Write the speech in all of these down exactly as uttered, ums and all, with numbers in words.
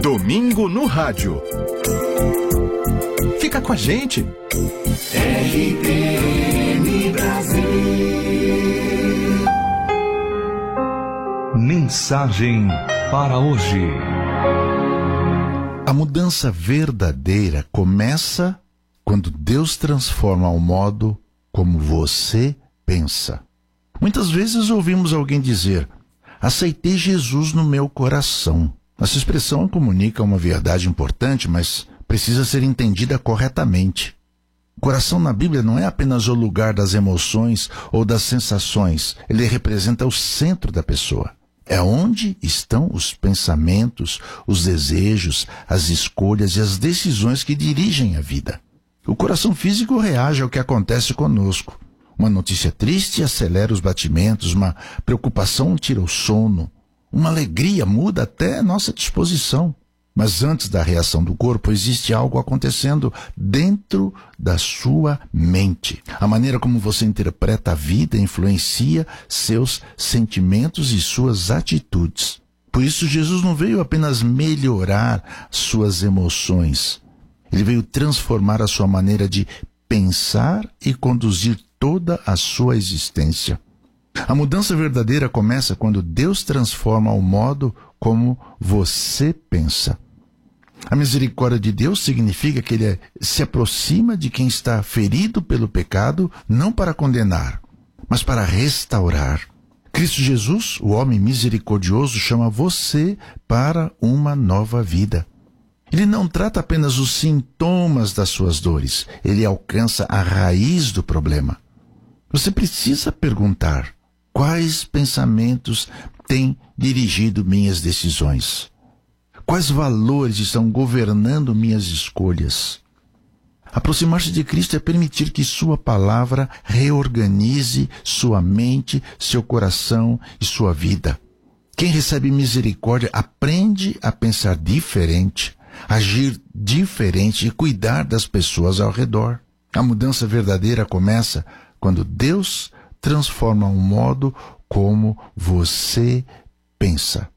Domingo no Rádio. Fica com a gente. R T M Brasil. Mensagem para hoje. A mudança verdadeira começa quando Deus transforma o modo como você pensa. Muitas vezes ouvimos alguém dizer: aceitei Jesus no meu coração. Essa expressão comunica uma verdade importante, mas precisa ser entendida corretamente. O coração na Bíblia não é apenas o lugar das emoções ou das sensações. Ele representa o centro da pessoa. É onde estão os pensamentos, os desejos, as escolhas e as decisões que dirigem a vida. O coração físico reage ao que acontece conosco. Uma notícia triste acelera os batimentos, uma preocupação tira o sono, uma alegria muda até nossa disposição. Mas antes da reação do corpo, existe algo acontecendo dentro da sua mente. A maneira como você interpreta a vida influencia seus sentimentos e suas atitudes. Por isso, Jesus não veio apenas melhorar suas emoções. Ele veio transformar a sua maneira de pensar e conduzir toda a sua existência. A mudança verdadeira começa quando Deus transforma o modo como você pensa. A misericórdia de Deus significa que Ele se aproxima de quem está ferido pelo pecado, não para condenar, mas para restaurar. Cristo Jesus, o homem misericordioso, chama você para uma nova vida. Ele não trata apenas os sintomas das suas dores, ele alcança a raiz do problema. Você precisa perguntar: quais pensamentos têm dirigido minhas decisões? Quais valores estão governando minhas escolhas? Aproximar-se de Cristo é permitir que sua palavra reorganize sua mente, seu coração e sua vida. Quem recebe misericórdia aprende a pensar diferente, agir diferente e cuidar das pessoas ao redor. A mudança verdadeira começa quando Deus transforma o modo como você pensa.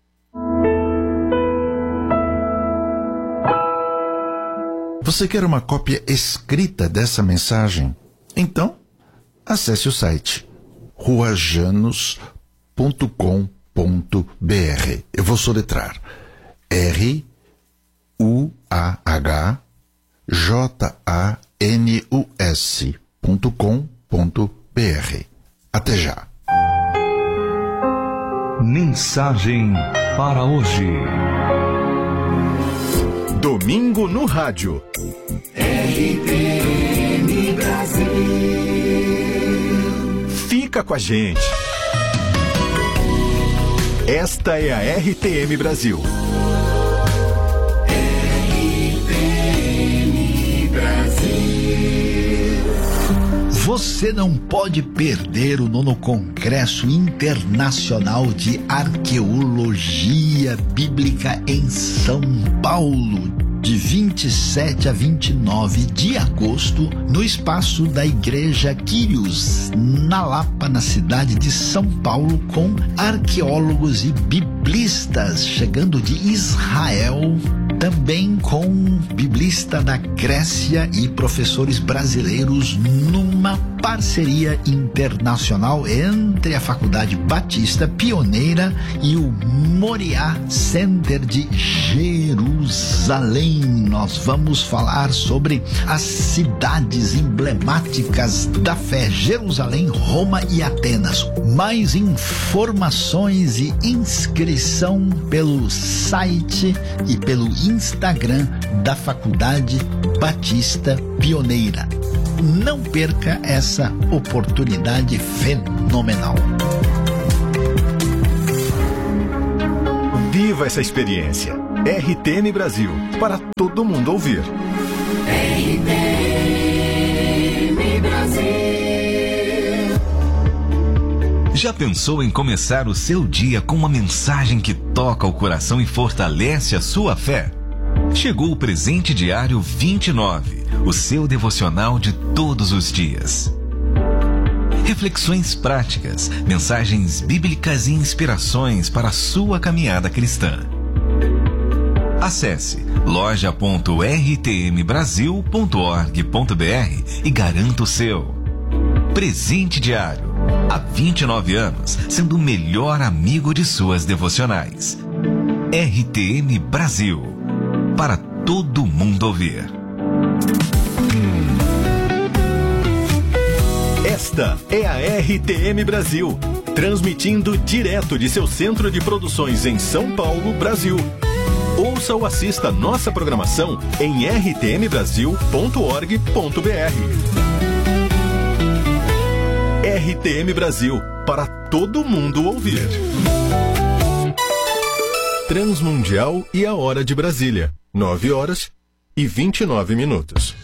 Você quer uma cópia escrita dessa mensagem? Então, acesse o site rua janos ponto com ponto b r. Eu vou soletrar R U A H J A N U S ponto com ponto b r. Até já. Mensagem para hoje. Domingo no Rádio. R T M Brasil. Fica com a gente. Esta é a R T M Brasil. R T M Brasil. Você não pode perder o nono Congresso Internacional de Arqueologia Bíblica em São Paulo, de vinte e sete a vinte e nove de agosto, no espaço da Igreja Quírios, na Lapa, na cidade de São Paulo, com arqueólogos e biblistas chegando de Israel, também com biblista da Grécia e professores brasileiros, numa parceria internacional entre a Faculdade Batista Pioneira e o Moriá Center de Jerusalém. Nós vamos falar sobre as cidades emblemáticas da fé: Jerusalém, Roma e Atenas. Mais informações e inscrição pelo site e pelo Instagram da Faculdade Batista Pioneira. Não perca essa oportunidade fenomenal. Viva essa experiência. R T M Brasil, para todo mundo ouvir. R T M Brasil. Já pensou em começar o seu dia com uma mensagem que toca o coração e fortalece a sua fé? Chegou o Presente Diário vinte e nove, o seu devocional de todos os dias. Reflexões práticas, mensagens bíblicas e inspirações para a sua caminhada cristã. Acesse loja ponto r t m brasil ponto org ponto b r e garanta o seu. Presente Diário. Há vinte e nove anos, sendo o melhor amigo de suas devocionais. R T M Brasil. Para todo mundo ouvir. Esta é a R T M Brasil, transmitindo direto de seu centro de produções em São Paulo, Brasil. Ouça ou assista nossa programação em r t m brasil ponto org ponto b r. R T M Brasil, para todo mundo ouvir. Transmundial e a hora de Brasília, nove horas e vinte e nove minutos.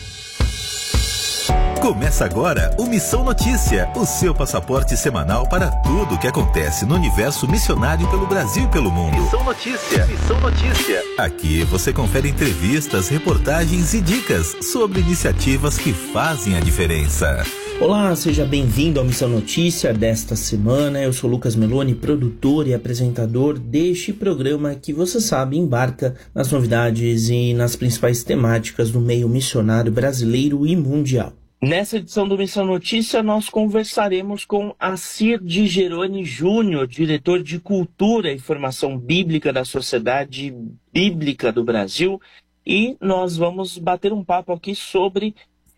Começa agora o Missão Notícia, o seu passaporte semanal para tudo o que acontece no universo missionário pelo Brasil e pelo mundo. Missão Notícia, Missão Notícia. Aqui você confere entrevistas, reportagens e dicas sobre iniciativas que fazem a diferença. Olá, seja bem-vindo ao Missão Notícia desta semana. Eu sou Lucas Meloni, produtor e apresentador deste programa que, você sabe, embarca nas novidades e nas principais temáticas do meio missionário brasileiro e mundial. Nessa edição do Missão Notícia, nós conversaremos com Assir de Geroni Júnior, diretor de Cultura e Formação Bíblica da Sociedade Bíblica do Brasil, e nós vamos bater um papo aqui sobre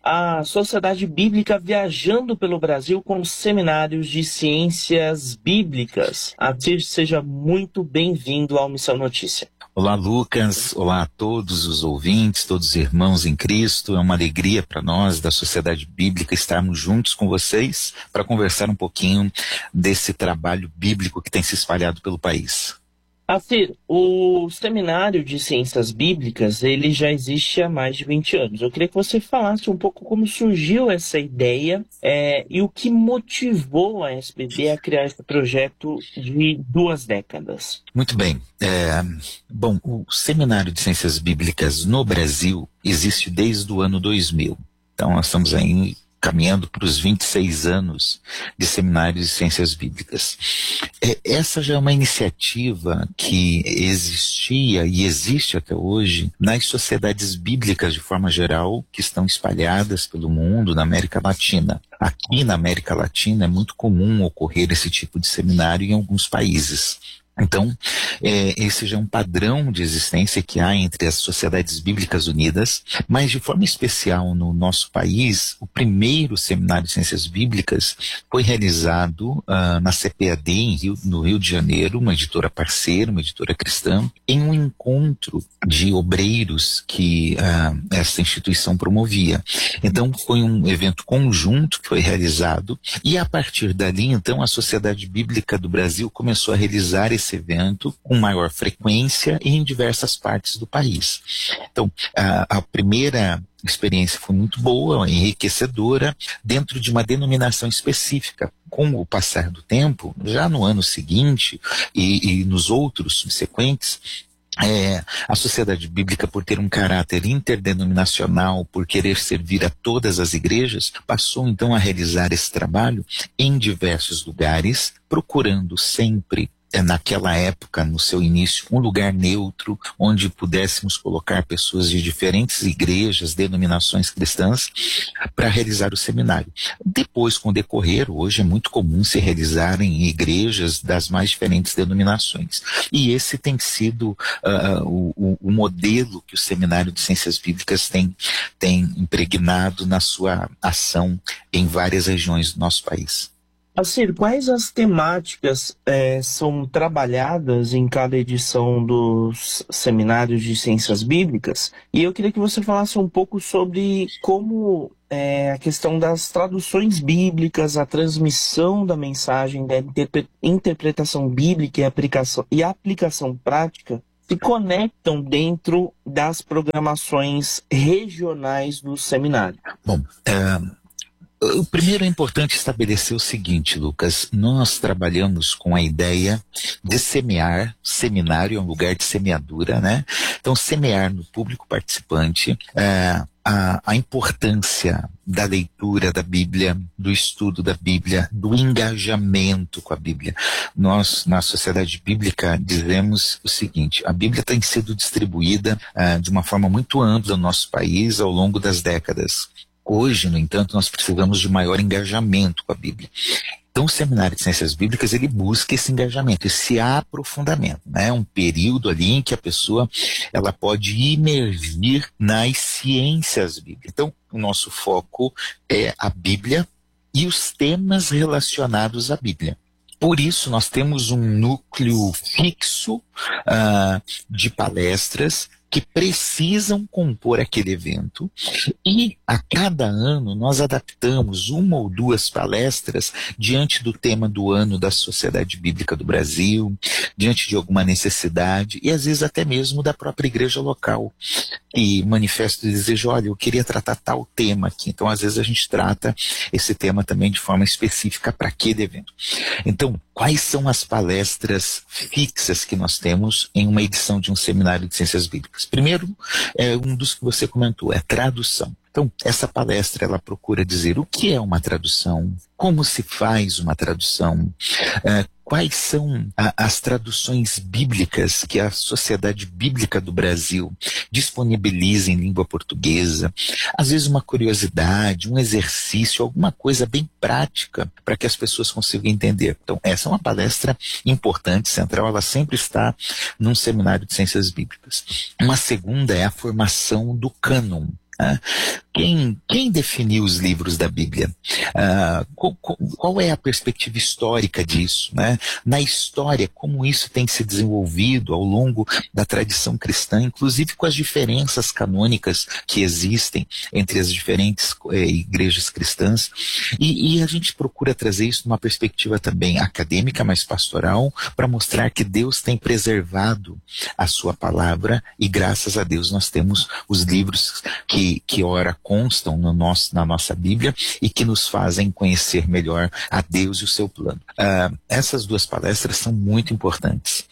a Sociedade Bíblica viajando pelo Brasil com seminários de ciências bíblicas. Assir, seja muito bem-vindo ao Missão Notícia. Olá, Lucas. Olá a todos os ouvintes, todos os irmãos em Cristo. É uma alegria para nós da Sociedade Bíblica estarmos juntos com vocês para conversar um pouquinho desse trabalho bíblico que tem se espalhado pelo país. Assir, o Seminário de Ciências Bíblicas, ele já existe há mais de vinte anos. Eu queria que você falasse um pouco como surgiu essa ideia é, e o que motivou a S B B a criar esse projeto de duas décadas. Muito bem. É, bom, o Seminário de Ciências Bíblicas no Brasil existe desde o ano dois mil. Então, nós estamos aí caminhando para os vinte e seis anos de seminários de ciências bíblicas. É, essa já é uma iniciativa que existia e existe até hoje nas sociedades bíblicas de forma geral, que estão espalhadas pelo mundo, na América Latina. Aqui na América Latina é muito comum ocorrer esse tipo de seminário em alguns países. Então, é, esse já é um padrão de existência que há entre as Sociedades Bíblicas Unidas, mas de forma especial no nosso país, o primeiro seminário de ciências bíblicas foi realizado uh, na C P A D, em Rio, no Rio de Janeiro, uma editora parceira, uma editora cristã, em um encontro de obreiros que uh, essa instituição promovia. Então, foi um evento conjunto que foi realizado, e a partir dali, então, a Sociedade Bíblica do Brasil começou a realizar esse evento com maior frequência e em diversas partes do país. Então, a, a primeira experiência foi muito boa, enriquecedora, dentro de uma denominação específica. Com o passar do tempo, já no ano seguinte e, e nos outros subsequentes, É, a Sociedade Bíblica, por ter um caráter interdenominacional, por querer servir a todas as igrejas, passou então a realizar esse trabalho em diversos lugares, procurando sempre, naquela época, no seu início, um lugar neutro, onde pudéssemos colocar pessoas de diferentes igrejas, denominações cristãs, para realizar o seminário. Depois, com o decorrer, hoje é muito comum se realizar em igrejas das mais diferentes denominações. E esse tem sido uh, o, o modelo que o Seminário de Ciências Bíblicas tem, tem impregnado na sua ação em várias regiões do nosso país. Assir, quais as temáticas é, são trabalhadas em cada edição dos seminários de ciências bíblicas? E eu queria que você falasse um pouco sobre como é, a questão das traduções bíblicas, a transmissão da mensagem, da interpre- interpretação bíblica e aplicação, e aplicação prática se conectam dentro das programações regionais do seminário. Bom, é... O primeiro é importante estabelecer o seguinte, Lucas, nós trabalhamos com a ideia de semear, seminário é um lugar de semeadura, né? Então, semear no público participante é, a, a importância da leitura da Bíblia, do estudo da Bíblia, do engajamento com a Bíblia. Nós, na Sociedade Bíblica, dizemos o seguinte, a Bíblia tem sido distribuída uh, de uma forma muito ampla no nosso país ao longo das décadas. Hoje, no entanto, nós precisamos de maior engajamento com a Bíblia. Então, o Seminário de Ciências Bíblicas, ele busca esse engajamento, esse aprofundamento, né? Um período ali em que a pessoa, ela pode imergir nas ciências bíblicas. Então, o nosso foco é a Bíblia e os temas relacionados à Bíblia. Por isso, nós temos um núcleo fixo uh, de palestras que precisam compor aquele evento, e a cada ano nós adaptamos uma ou duas palestras diante do tema do ano da Sociedade Bíblica do Brasil, diante de alguma necessidade, e às vezes até mesmo da própria igreja local, que manifesta o desejo, olha, eu queria tratar tal tema aqui. Então, às vezes a gente trata esse tema também de forma específica para aquele evento. Então, quais são as palestras fixas que nós temos em uma edição de um seminário de ciências bíblicas? Primeiro, é um dos que você comentou, é tradução. Então, essa palestra, ela procura dizer o que é uma tradução, como se faz uma tradução, é, quais são a, as traduções bíblicas que a Sociedade Bíblica do Brasil disponibiliza em língua portuguesa, às vezes uma curiosidade, um exercício, alguma coisa bem prática para que as pessoas consigam entender. Então, essa é uma palestra importante, central, ela sempre está num seminário de ciências bíblicas. Uma segunda é a formação do cânon. Quem, quem definiu os livros da Bíblia? Uh, qual, qual é a perspectiva histórica disso, né? Na história, como isso tem se desenvolvido ao longo da tradição cristã, inclusive com as diferenças canônicas que existem entre as diferentes eh, igrejas cristãs, e, e a gente procura trazer isso numa perspectiva também acadêmica, mas pastoral, para mostrar que Deus tem preservado a sua palavra, e graças a Deus nós temos os livros que que ora constam no nosso, na nossa Bíblia e que nos fazem conhecer melhor a Deus e o seu plano. Uh, essas duas palestras são muito importantes.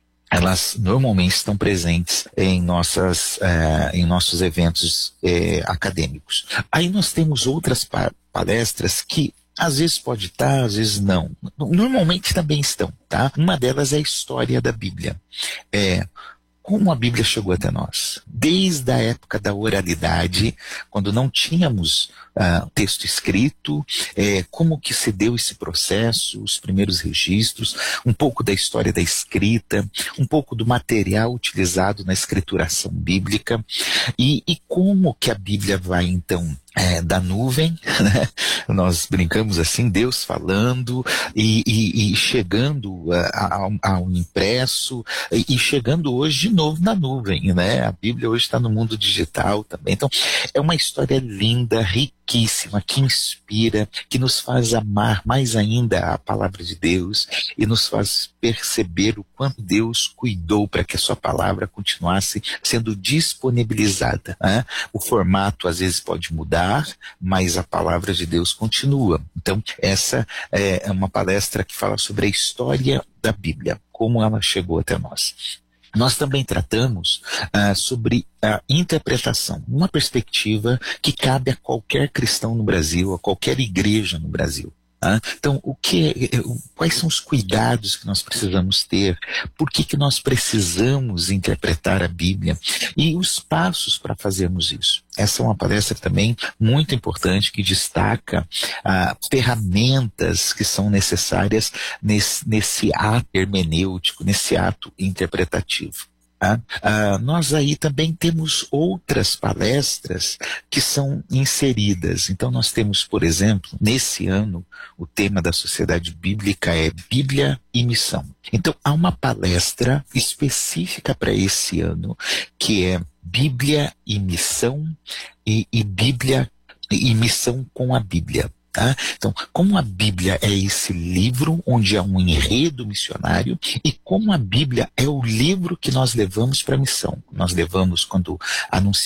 Elas normalmente estão presentes em, nossas, uh, em nossos eventos uh, acadêmicos. Aí nós temos outras pa- palestras que às vezes pode estar, às vezes não. Normalmente também estão, tá? Uma delas é a história da Bíblia. É... Como a Bíblia chegou até nós? Desde a época da oralidade, quando não tínhamos uh, texto escrito, é, como que se deu esse processo, os primeiros registros, um pouco da história da escrita, um pouco do material utilizado na escrituração bíblica, e, e como que a Bíblia vai então É, da nuvem, né? Nós brincamos assim, Deus falando e, e, e chegando uh, ao, ao impresso e, e chegando hoje de novo na nuvem, né? A Bíblia hoje está no mundo digital também. Então, é uma história linda, riquíssima, que inspira, que nos faz amar mais ainda a palavra de Deus e nos faz perceber o quanto Deus cuidou para que a sua palavra continuasse sendo disponibilizada, né? O formato às vezes pode mudar, mas a palavra de Deus continua. Então, essa é uma palestra que fala sobre a história da Bíblia, como ela chegou até nós. Nós também tratamos uh, sobre a interpretação, uma perspectiva que cabe a qualquer cristão no Brasil, a qualquer igreja no Brasil. Ah, então, o que, quais são os cuidados que nós precisamos ter? Por que, que nós precisamos interpretar a Bíblia? E os passos para fazermos isso. Essa é uma palestra também muito importante que destaca ah, ferramentas que são necessárias nesse, nesse ato hermenêutico, nesse ato interpretativo. Ah, ah, nós aí também temos outras palestras que são inseridas. Então nós temos, por exemplo, nesse ano, o tema da Sociedade Bíblica é Bíblia e Missão. Então há uma palestra específica para esse ano, que é Bíblia e Missão e, e Bíblia e Missão com a Bíblia. Tá? Então, como a Bíblia é esse livro onde há um enredo missionário e como a Bíblia é o livro que nós levamos para a missão. Nós levamos quando anunciamos